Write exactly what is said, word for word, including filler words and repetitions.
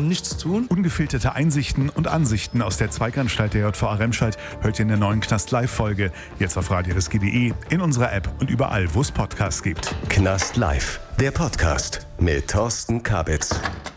und nichts tun. Ungefilterte Einsichten und Ansichten aus der Zweiganstalt der J V A Remscheid hört ihr in der neuen Knast-Live-Folge. Jetzt auf radiorisky punkt de, in unserer App und überall, wo es Podcasts gibt. Knast Live, der Podcast mit Thorsten Kabitz.